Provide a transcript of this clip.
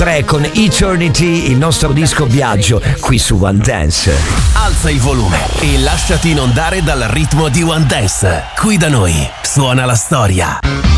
3 con Eternity, il nostro disco viaggio qui su One Dance. Alza il volume e lasciati inondare dal ritmo di One Dance. Qui da noi suona la storia.